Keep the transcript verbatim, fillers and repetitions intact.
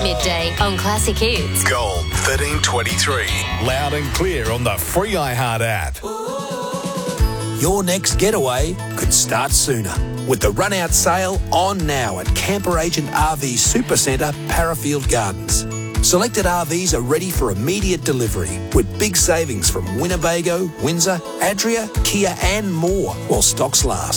midday on Classic Hits. Gold thirteen twenty-three. Loud and clear on the free iHeart app. Your next getaway could start sooner with the run-out sale on now at Camper Agent R V Supercentre, Parafield Gardens. Selected R Vs are ready for immediate delivery with big savings from Winnebago, Windsor, Adria, Kia and more while stocks last.